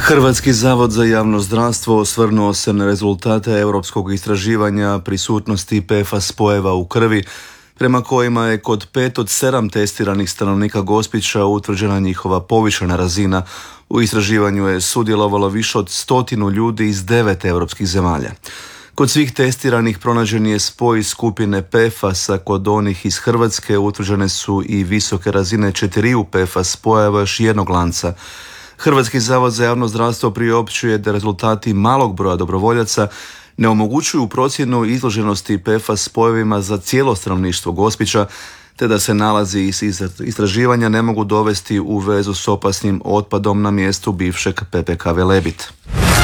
Hrvatski zavod za javno zdravstvo osvrnuo se na rezultate europskog istraživanja prisutnosti PFAS spojeva u krvi, prema kojima je kod 5 od 7 testiranih stanovnika Gospića utvrđena njihova povišena razina. U istraživanju je sudjelovalo više od 100 ljudi iz 9 europskih zemalja. Kod svih testiranih pronađen je spoj skupine PFAS-a, kod onih iz Hrvatske utvrđene su i visoke razine 4 PFAS spojeva još jednog lanca. Hrvatski zavod za javno zdravstvo priopćuje da rezultati malog broja dobrovoljaca ne omogućuju procjenu izloženosti PFAS spojevima za cijelo stanovništvo Gospića, te da se nalazi iz istraživanja ne mogu dovesti u vezu s opasnim otpadom na mjestu bivšeg PPK Velebit.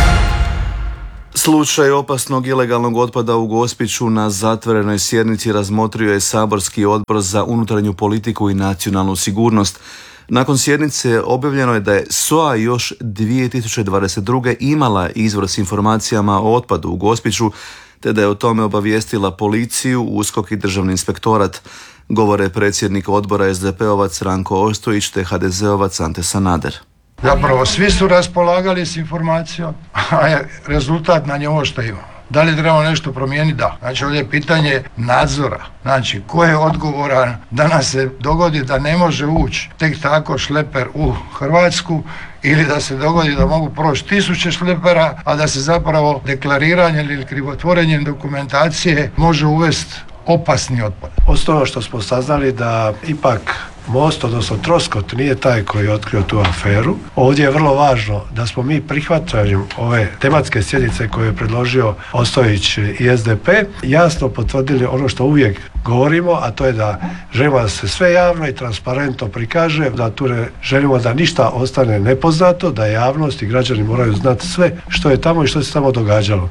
Slučaj opasnog ilegalnog otpada u Gospiću na zatvorenoj sjednici razmotrio je saborski odbor za unutarnju politiku i nacionalnu sigurnost. Nakon sjednice objavljeno je da je SOA još 2022. imala izvor s informacijama o otpadu u Gospiću, te da je o tome obavijestila policiju, USKOK i Državni inspektorat, govore predsjednik odbora SDP-ovac Ranko Ostojić te HDZ-ovac Ante Sanader. Zapravo svi su raspolagali s informacijom, a rezultat na nje ovo što imamo. Da li trebamo nešto promijeniti? Da. Znači ovdje je pitanje nadzora. Znači ko je odgovoran da nam se dogodi da ne može ući tek tako šleper u Hrvatsku ili da se dogodi da mogu proći 1000 šlepera, a da se zapravo deklariranjem ili krivotvorenjem dokumentacije može uvesti opasni otpad. Osnovno što smo saznali da ipak Most, odnosno Troskot, nije taj koji je otkrio tu aferu. Ovdje je vrlo važno da smo mi prihvaćanjem ove tematske sjednice koju je predložio Ostojić i SDP jasno potvrdili ono što uvijek govorimo, a to je da želimo da se sve javno i transparentno prikaže, da tu ne želimo da ništa ostane nepoznato, da javnost i građani moraju znati sve što je tamo i što se tamo događalo.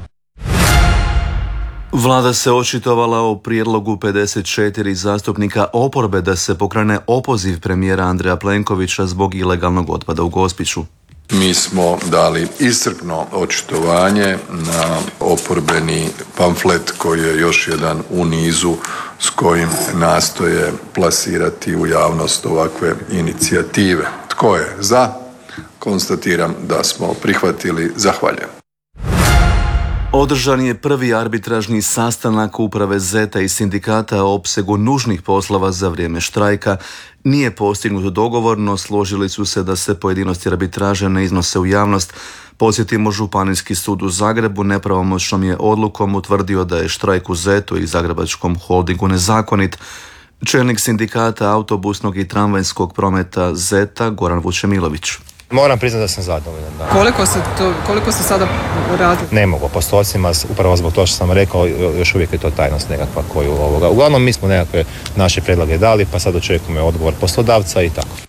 Vlada se očitovala o prijedlogu 54 zastupnika oporbe da se pokrene opoziv premijera Andreja Plenkovića zbog ilegalnog otpada u Gospiću. Mi smo dali iscrpno očitovanje na oporbeni pamflet koji je još jedan u nizu s kojim nastoje plasirati u javnost ovakve inicijative. Tko je za? Konstatiram da smo prihvatili. Zahvaljujem. Održan je prvi arbitražni sastanak uprave ZET-a i sindikata o opsegu nužnih poslova za vrijeme štrajka. Nije postignut dogovor, no složili su se da se pojedinosti arbitraže ne iznose u javnost. Podsjetimo, Županijski sud u Zagrebu nepravomoćnom je odlukom utvrdio da je štrajk u ZET-u i Zagrebačkom holdingu nezakonit. Čelnik sindikata autobusnog i tramvajskog prometa ZET-a Goran Vučemilović. Moram priznati da sam zadovoljan. Da. Koliko se sada radi? Ne mogu o postocima, upravo zbog toga što sam rekao, još uvijek je to tajnost nekakva koju ovoga. Uglavnom mi smo nekakve naše predloge dali, pa sad očekujemo odgovor poslodavca i tako.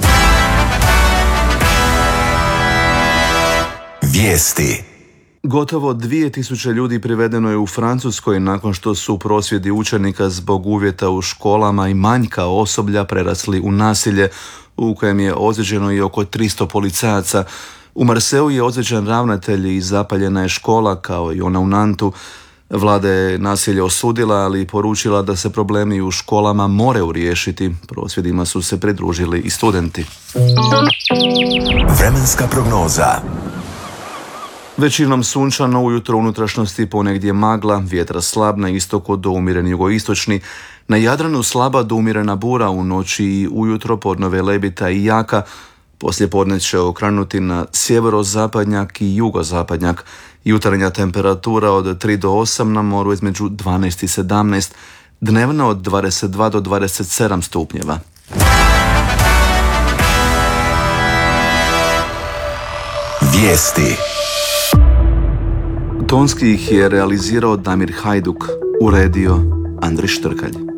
Vijesti. Gotovo 2000 ljudi privedeno je u Francuskoj nakon što su prosvjedi učenika zbog uvjeta u školama i manjka osoblja prerasli u nasilje, u kojem je ozlijeđeno i oko 300 policajaca. U Marseju je ozlijeđen ravnatelj i zapaljena je škola, kao i ona u Nantu. Vlada je nasilje osudila, ali poručila da se problemi u školama moraju riješiti. Prosvjedima su se pridružili i studenti. Vremenska prognoza. Većinom sunčano, ujutro unutrašnjosti ponegdje magla, vjetra slab na istoku do umjeren jugoistočni. Na Jadranu slaba do umjerena bura, u noći i ujutro podnove lebita i jaka. Poslije podne će okrenuti na sjeverozapadnjak i jugozapadnjak. Jutarnja temperatura od 3 do 8, na moru između 12 i 17. Dnevna od 22 do 27 stupnjeva. Vijesti. Tonski ih je realizirao Damir Hajduk, uredio Andrej Štrkalj.